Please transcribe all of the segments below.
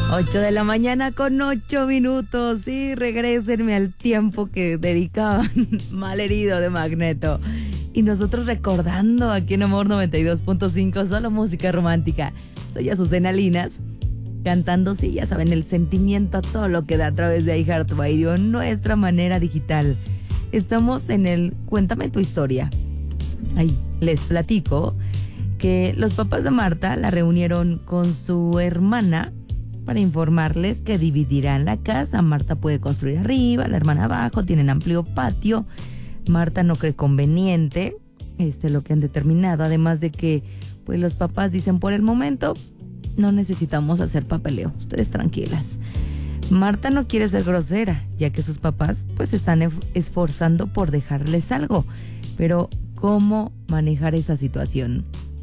8 de la mañana con 8 minutos. Sí, regrésenme al tiempo que dedicaban Malherido de Magneto. Y nosotros recordando aquí en Amor 92.5, solo música romántica. Soy Azucena Linas, cantando, sí, ya saben, el sentimiento a todo lo que da a través de iHeartRadio, nuestra manera digital. Estamos en el Cuéntame tu historia. Ahí les platico que los papás de Marta la reunieron con su hermana para informarles que dividirán la casa. Marta puede construir arriba, la hermana abajo, tienen amplio patio. Marta no cree conveniente lo que han determinado, además de que pues los papás dicen, por el momento no necesitamos hacer papeleo, ustedes tranquilas. Marta no quiere ser grosera, ya que sus papás pues están esforzando por dejarles algo, pero ¿cómo manejar esa situación?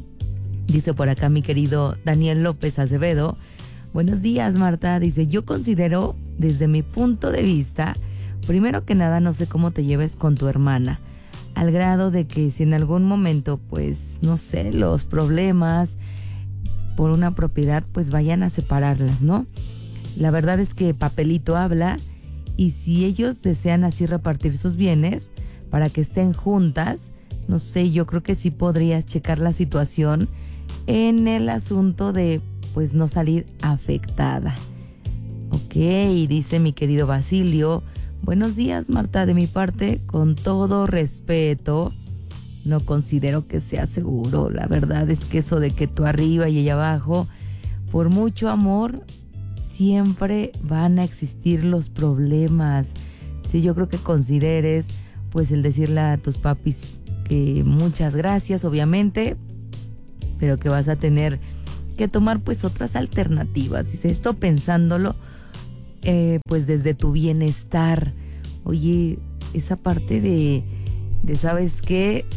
Dice por acá mi querido Daniel López Acevedo. Buenos días, Marta. Dice, yo considero desde mi punto de vista, primero que nada, no sé cómo te lleves con tu hermana, al grado de que si en algún momento, pues, no sé, los problemas por una propiedad, pues vayan a separarlas, ¿no? La verdad es que papelito habla, y si ellos desean así repartir sus bienes para que estén juntas, no sé, yo creo que sí podrías checar la situación en el asunto de pues no salir afectada. Ok, dice mi querido Basilio, buenos días, Marta, de mi parte, con todo respeto, no considero que sea seguro. La verdad es que eso de que tú arriba y ella abajo, por mucho amor, siempre van a existir los problemas. Sí, yo creo que consideres pues el decirle a tus papis que muchas gracias, obviamente, pero que vas a tener que tomar pues otras alternativas. Dice, esto pensándolo pues desde tu bienestar. Oye, esa parte de ¿sabes qué?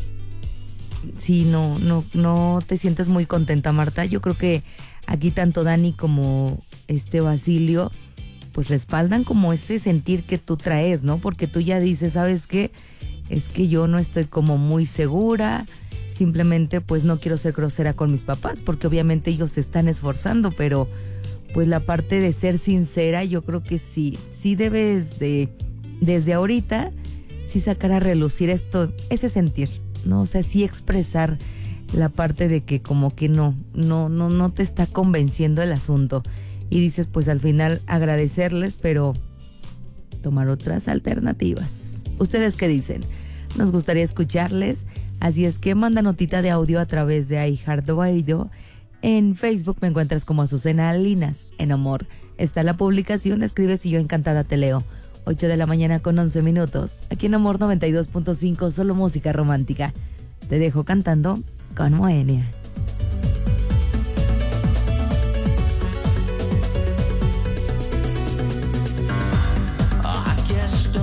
Si no te sientes muy contenta, Marta, yo creo que aquí tanto Dani como Basilio pues respaldan como sentir que tú traes, ¿no? Porque tú ya dices, ¿sabes qué? Es que yo no estoy como muy segura, simplemente pues no quiero ser grosera con mis papás, porque obviamente ellos se están esforzando, pero pues la parte de ser sincera, yo creo que sí debes de, desde ahorita, sí sacar a relucir ese sentir, ¿no? O sea, sí expresar la parte de que como que no te está convenciendo el asunto. Y dices, pues al final agradecerles, pero tomar otras alternativas. ¿Ustedes qué dicen? Nos gustaría escucharles. Así es que manda notita de audio a través de iHeartRadio. En Facebook me encuentras como Azucena Linas. En Amor está la publicación, escribes y yo encantada te leo. 8 de la mañana con 11 minutos. Aquí en Amor 92.5, solo música romántica. Te dejo cantando con Moenia.